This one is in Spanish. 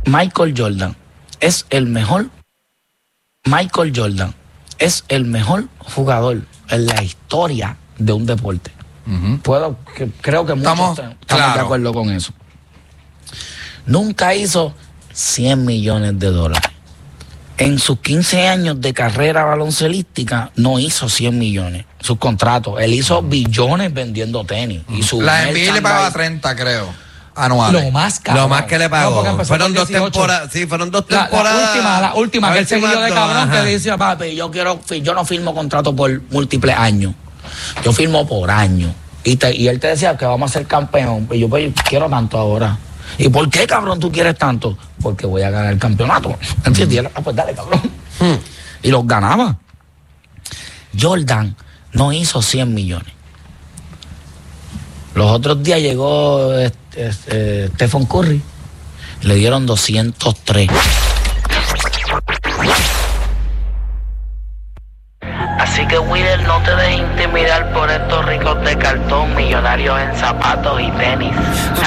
Michael Jordan es el mejor jugador en la historia de un deporte. Creo que muchos estamos de acuerdo con eso. Nunca hizo 100 millones de dólares. En sus 15 años de carrera baloncelística no hizo 100 millones. Sus contratos. Él hizo billones vendiendo tenis. Y la NBA le pagaba 30, creo, anuales. Lo más caro. Lo más que le pagó. No, fueron 2 temporadas. Sí, fueron 2 temporadas. La última que él se guió de cabrón, que dice, papi, yo no firmo contrato por múltiples años. Yo firmo por año. Y él te decía que vamos a ser campeón. Y yo, pues, quiero tanto ahora. ¿Y por qué, cabrón, tú quieres tanto? Porque voy a ganar el campeonato. ¿Entiendes? Pues dale, cabrón. Y los ganaba. Jordan no hizo 100 millones. Los otros días llegó Stephen Curry. Le dieron 203. Así que, Wheeler, no te dejes intimidar por estos ricos de cartón, millonarios en zapatos y tenis.